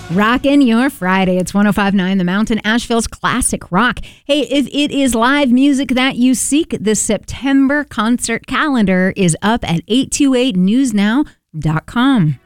Rockin' your Friday. It's 105.9 The Mountain, Asheville's classic rock. Hey, it is live music that you seek. The September concert calendar is up at 828newsnow.com.